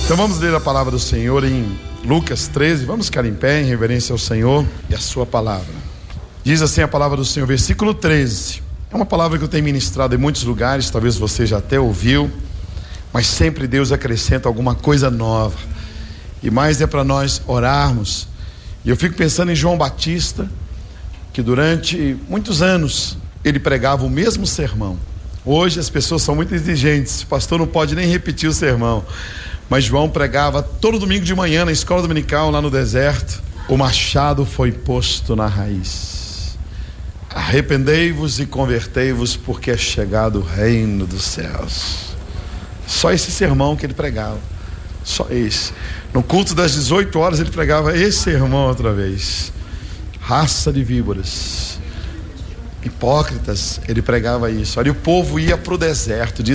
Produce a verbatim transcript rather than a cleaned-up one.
Então vamos ler a palavra do Senhor em Lucas treze. Vamos ficar em pé em reverência ao Senhor e a sua palavra. Diz assim a palavra do Senhor, versículo treze. É uma palavra que eu tenho ministrado em muitos lugares, talvez você já até ouviu, mas sempre Deus acrescenta alguma coisa nova. E mais é para nós orarmos. E eu fico pensando em João Batista, que durante muitos anos ele pregava o mesmo sermão. Hoje as pessoas são muito exigentes, o pastor não pode nem repetir o sermão. Mas João pregava todo domingo de manhã na escola dominical lá no deserto. O machado foi posto na raiz. Arrependei-vos e convertei-vos, porque é chegado o reino dos céus. Só esse sermão que ele pregava. Só esse. No culto das dezoito horas ele pregava esse sermão outra vez. Raça de víboras, hipócritas, ele pregava isso. Olha, o povo ia para o deserto. Diz